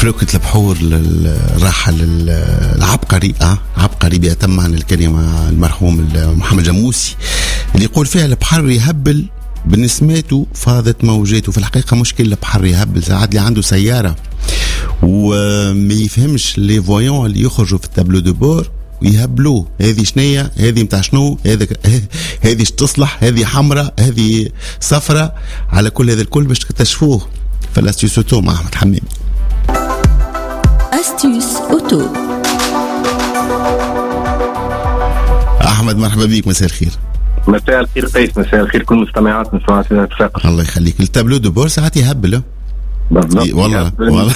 فلوكة البحور الراحل العبقري عبقري بيتم عن الكلمة المرحوم محمد جموسي اللي يقول فيها البحر يهبل بالنسماته فاضت موجاته. في الحقيقة مشكلة البحر يهبل ساعات اللي عنده سيارة وما يفهمش لي فويون اللي يخرجوا في التابلو دو بور ويهبلوه. هذه شنية، هذه متاع شنو، هذه تصلح، هذه حمراء، هذه صفرة. على كل هذا الكل باش تكتشفوه في الاستيوس اوتو مع احمد حمامي. استيوس اوتو. احمد مرحبا بك، مساء الخير. مساء الخير قيس، مساء الخير كل مستمعات مستمعات الفاقر. الله يخليك. التابلو دو بور ساعات يهبل بالضبط والله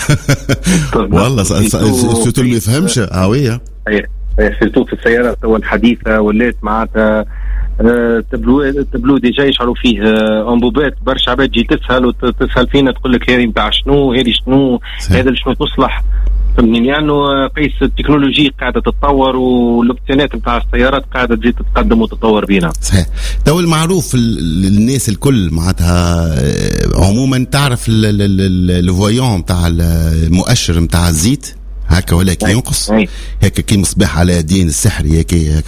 والله السوتو اللي يفهمش هاويه سيرتو في السيارات الحديثه ولات معناتها تبلو ديجا يشعروا فيه انبوبات برشا عباد تجي تسهل فينا تقول لك هذه نتاع شنو، هذه شنو، هذا شنو تصلح. لأنه قيس التكنولوجيا قاعدة تتطور والابتكارات نتاع السيارات قاعدة تزيد تتقدم وتتطور بينا. صحيح. تو المعروف للناس الكل معناتها عموما تعرف الفويون نتاع المؤشر نتاع الزيت هكا ولا كي ينقص هكا كي مصباح على الدين السحري هكا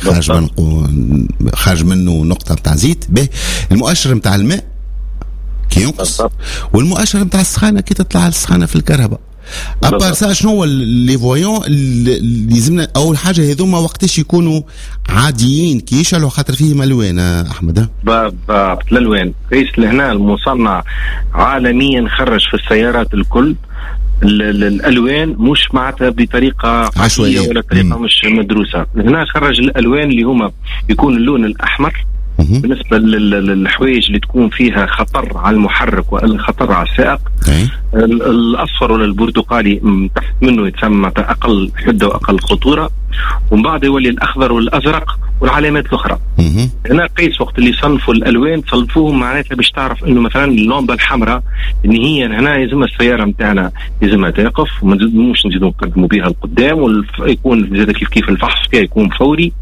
خارج منه نقطة نتاع زيت. به المؤشر نتاع الماء كي ينقص والمؤشر نتاع السخانة كي تطلع السخانة في الكهرباء. أبار سا شنو هو لي فويون اللي لازمنا أول حاجة هذوما وقتاش يكونوا عاديين كي يشعلوا خاطر فيهم ألوان أحمد؟ بالضبط الألوان. قيس لهنا المصنع عالميا خرج في السيارات الكل الألوان مش معناتها بطريقة عشوائية ولا طريقة مش مدروسة. هنا خرج الألوان اللي هما يكون اللون الأحمر بالنسبة للحوايج اللي تكون فيها خطر على المحرك والخطر على السائق. الأصفر ولا البرتقالي تحت منه يتسمى أقل حدة وأقل خطورة، ومن بعد يولي الأخضر والأزرق والعلامات الأخرى. هنا قيس وقت اللي صنفوا الألوان صنفوهم معناتها باش تعرف إنه مثلا اللمبة الحمراء إن هي هنا يلزم السيارة متاعنا يلزمها توقف ومش نزيدوا نقدموا بها القدام، ويكون زاد كيف الفحص فيها يكون فوري.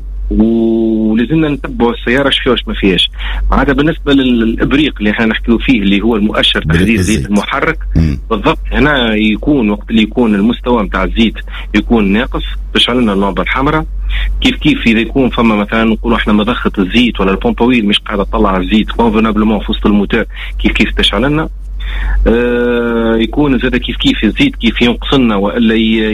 ولازمنا نتبعوا السيارة شفيها وش ما فيهاش. هذا بالنسبة للإبريق اللي احنا نحكيو فيه اللي هو المؤشر تحديد زيت المحرك. بالضبط هنا يكون وقت اللي يكون المستوى متاع الزيت يكون ناقص تشعل لنا اللمبة الحمراء. كيف إذا يكون فما مثلا نقولوا احنا مضخة الزيت ولا البومبويل مش قاعدة تطلع الزيت كونفنابلمون في وسط الموتور كيف تشعل لنا. يكون زاد كيف الزيت كيف ينقص لنا ولا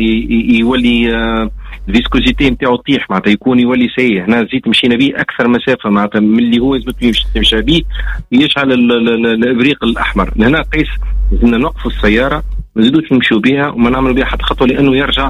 يولي الفيسكوزيتي نتاعو تطيح معناتها يكون يولي سيء. هنا الزيت مشينا به اكثر مسافه معناتها من اللي هو يثبت يمشي به يشعل الابريق الاحمر. لهنا قيس لازمنا نوقفوا السياره ما نزيدوش نمشيو بها وما نعملوا بها حتى خطوه لانه يرجع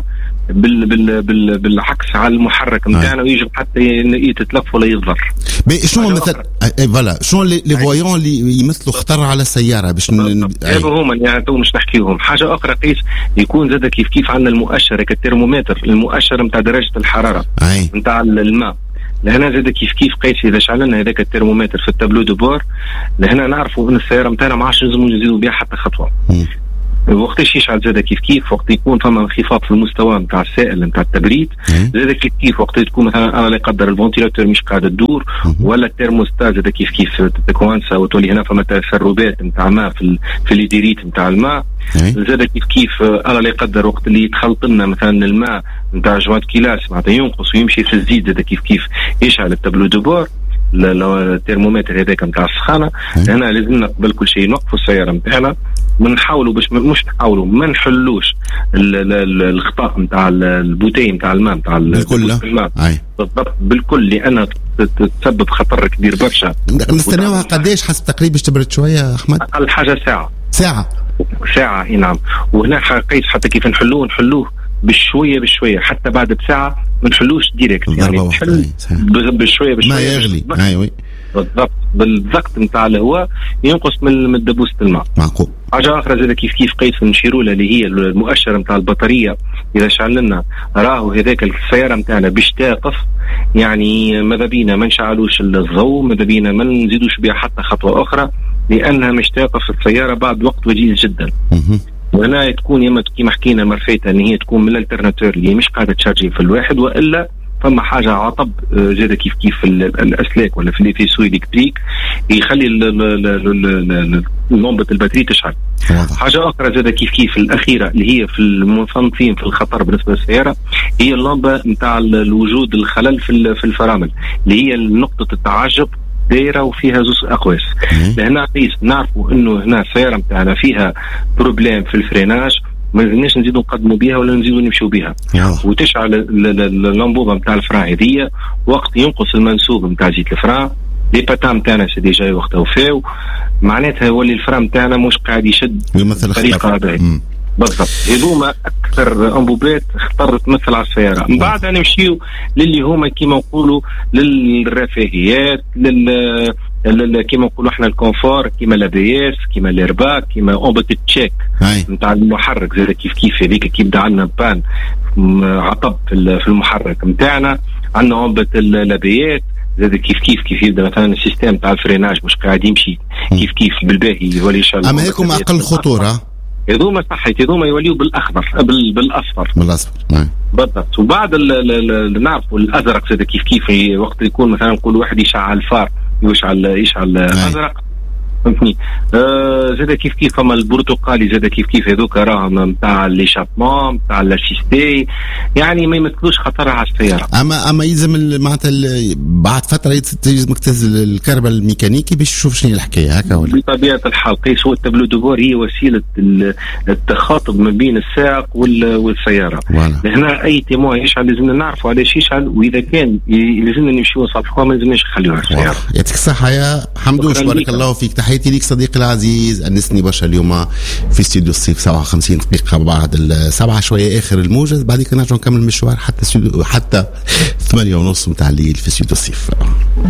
بالعكس على المحرك نتاعنا ويجب حتى يتتلف ولا يضر. شنو مثلا فوالا شنو لي فويون اللي يمثلوا خطر على السياره باش هما يعني تو مش نحكيهم. حاجه اخرى قيس يكون زاد كيف عندنا المؤشر كالترمومتر المؤشر نتاع درجه الحراره نتاع الماء. لهنا زاد كيف قيس اذا شعلنا هذاك الترمومتر في التابلو دو بور لهنا نعرفوا ان السياره نتاعنا ما عادش لازم نزيدوا بها حتى خطوه. وقتاش يشعل زاد كيف وقت يكون فما انخفاض في المستوى نتاع السائل نتاع التبريد. زاد كيف وقت تكون مثلا انا لا يقدر الفونتيلاتور مش قاعده تدور ولا الترموستات زاد كيف تكوانسا وتولي هنا فما تسربات نتاع ماء في الاديريت نتاع الماء. زاد كيف انا لا يقدر وقت اللي يتخلط لنا مثلا الماء نتاع جوات كيلاس معناتها ينقص ويمشي في الزيت زاد كيف يشعل التابلو دو بور الترمومتر هذاك نتاع السخانه. هنا لازمنا قبل كل شيء نوقفوا السياره نتاعنا ونحاولوا باش مش نحاولوا ما نحلوش الخطا نتاع البوتي نتاع الماء نتاع الماء بالضبط بالكل لانها تسبب خطر كبير برشا. نستناوها قداش حسب تقريبا باش تبرد شويه احمد؟ اقل حاجه ساعه اي نعم. وهنا قيس حتى كيف نحلوه بشويه حتى بعد بساعه ما نحلوش ديريكت يعني نحل بشويه ما يغلي. ايوه بالضبط بالضغط نتاع الهواء ينقص من دبوسه الماء. معقول. حاجه اخرى زاد كيف قيس نشيروا لها اللي هي المؤشر نتاع البطاريه اذا شعل لنا راهو هذاك السياره نتاعنا باش تقف يعني ماذا بينا ما نشعلوش الضوء ماذا بينا ما نزيدوش بها حتى خطوه اخرى لانها مش تقف السياره بعد وقت وجيز جدا. وهنا تكون يما كيما حكينا مرفيتها ان هي تكون من الالترناتور اللي مش قاعده تشارجي في الواحد والا فما حاجه عطب زاد كيف في الاسلاك ولا في لي فيسو الكتريك يخلي لمبه الباتري تشعل. حاجه اخرى زاد كيف الاخيره اللي هي في المصنفين في الخطر بالنسبه للسياره هي اللمبه نتاع الوجود الخلل في الفرامل اللي هي نقطه التعجب دايره وفيها زوز اقواس. لهنا نعرفوا انه هنا السياره نتاعنا فيها بروبليم في الفريناج، ما لازمناش نزيدوا نقدموا بها ولا نزيدوا نمشوا بها وتشعل اللمبوبه نتاع الفران هذيا وقت ينقص المنسوب نتاع زيت الفران. لي باتام تاعنا سي ديجا وقتها وفاو، معناتها يولي الفرام تاعنا مش قاعد يشد بطريقه هذه بالضبط. هذوما اكثر انبوبات خطر تمثل على السياره. من بعد نمشيو للي هما كيما نقولوا للرفاهيات، كيما نقولوا احنا الكونفور، كيما الابياس، كيما الارباك، كيما اوبت تشيك نتاع المحرك زاد كيف هذيك كي يبدا عندنا بان عطب في المحرك نتاعنا، عندنا اوبت الابيات زاد كيف يبدا مثلا السيستم تاع الفريناج مش قاعد يمشي كيف بالباهي يولي يشعل. اما هيكم اقل خطوره هذوما صحيت، هذوما يوليوا بالاخضر بالاصفر بالضبط. وبعد نعرفوا الازرق زاد كيف وقت يكون مثلا نقول واحد يشعل فار يشعل ازرق فهمتني. زاد كيف فما البرتقالي زاد كيف هذوك راهم نتاع ليشابمون نتاع لاسيستي، يعني ما يمثلوش خطر على السياره. اما يلزم معناتها بعد فتره يلزمك تهز الكهرباء الميكانيكي باش تشوف شنو الحكايه هكا ولا؟ بطبيعه الحال قيس هو التابلو دو هي وسيله التخاطب ما بين السائق والسياره. هنا اي تيمون يشعل لازمنا نعرفوا علاش يشعل، واذا كان لازمنا نمشيو نصلحوه ما لازمناش نخليوها السياره. يعطيك الصحه يا حمدوش، بارك الله فيك. تحياتي ليك صديقي العزيز، أنسني برشا اليوم في استوديو الصيف. 57 دقيقة بعد 7 شوية آخر الموجز، بعدين نرجع نكمل المشوار حتى 8:30 متاع الليل في استوديو الصيف.